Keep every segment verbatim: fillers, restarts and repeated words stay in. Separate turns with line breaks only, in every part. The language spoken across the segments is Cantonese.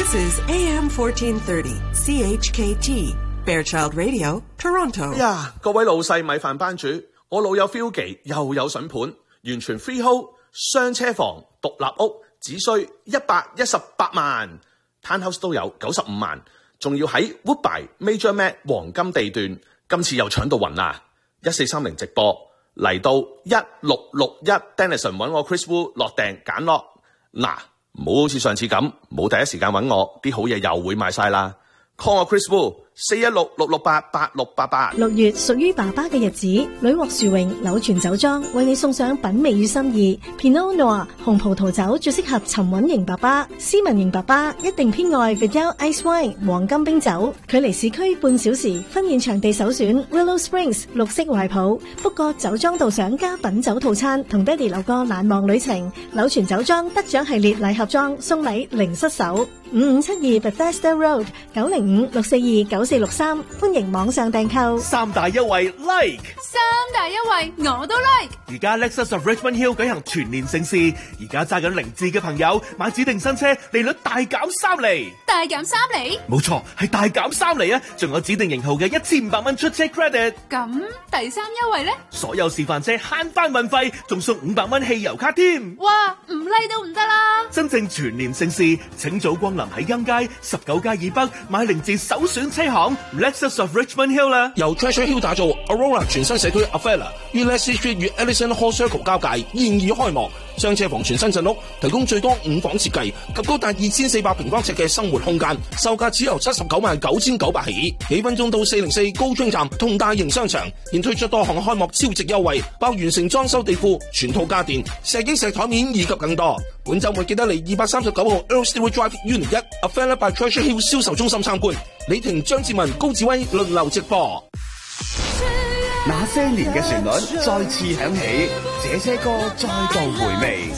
This is A M fourteen thirty C H K T Fairchild Radio Toronto。
呀，各位老細米飯班主，我老友 Philgy 又有筍盤，完全 freehold， 雙車房，獨立屋，只需一百一十八萬 ，townhouse 都有九十五萬，仲要喺 Woodbine Major Mac 黃金地段，今次又搶到暈啦！一四三零直播嚟到一六六一 Denison 揾我 Chris Wu 落訂揀落，嗱，唔好好似上次咁，冇第一時間揾我，啲好嘢又會賣晒啦。call 我 Chris Wu 四一六六六八八六八八。
六月屬於爸爸嘅日子，屢獲殊榮柳泉酒莊為你送上品味與心意。Pinot Noir 紅葡萄酒最適合沉穩型爸爸，斯文型爸爸一定偏愛 Vidal Ice Wine 黃金冰酒。距離市區半小時，婚宴場地首選 Willow Springs 綠色懷抱。不過酒莊導賞加品酒套餐，同爹哋留個難忘旅程。柳泉酒莊得獎系列禮盒裝送禮零失手。五五七二 Bethesda Road 九零五六四二九四六三，歡迎網上訂購。
三大優惠 like，
三大優惠我都 like。
而家 Lexus of Richmond Hill 舉行全年盛事，而家揸緊零字嘅朋友買指定新車，利率大減三厘。
大減三厘？
冇錯，係大減三厘啊！仲有指定型號嘅一千五百蚊出車 credit。
咁第三優惠呢？
所有示範車慳翻運費，仲送五百蚊汽油卡添。
哇，唔 like 都唔得啦！
真正全年盛事，請早光臨喺欣街十九街以北買零字首選車行 Lexus of Richmond Hill 啦。
由 Treasure Hill 打造 Aurora 全新社區 Avella 於 Leslie Street 與 Ellison Hall Circle 交界現已開幕，雙車房全新鎮屋，提供最多五房設計及高達二千四百平方尺嘅生活空間，售價只由七十九萬九千九百起，幾分鐘到四零四高中站同大型商場，現推出多項開幕超值優惠，包完成裝修地庫、全套家電、石英石台面以及更多。本週末記得嚟二百三十九號 Earl Stewart Drive Unit 一 Avella by Treasure Hill 銷售中心參觀。李婷、張志文、高志威輪流直播。
那些年嘅旋律再次響起，這些歌再度回味。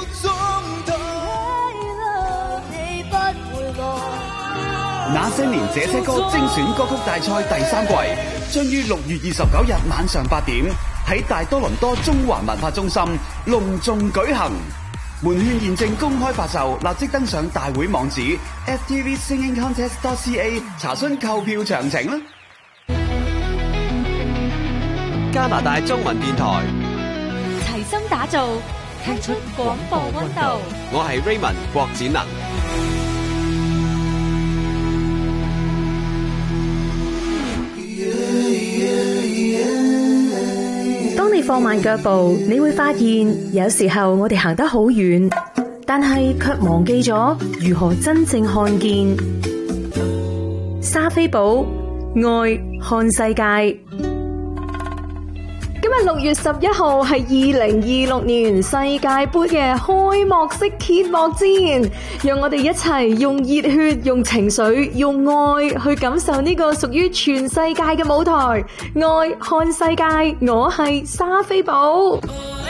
那些年這些歌精選歌曲大賽第三季將於六月二十九日晚上八點喺大多倫多中環文化中心隆重舉行。門券現正公開發售，立即登上大會網址 f t v singing contest dot c a 查詢購票詳情啦。
加拿大中文電台
齊心打造，踢出廣播溫度。
我係 Raymond 郭展能。
當你放慢腳步，你會發現有時候我哋行得好遠，但係卻忘記咗如何真正看見。莎菲寶愛看世界。今日六月十一號係二零二六年世界盃嘅開幕式揭幕戰，讓我哋一齊用熱血、用情緒、用愛去感受呢個屬於全世界嘅舞台。愛看世界，我係莎菲寶。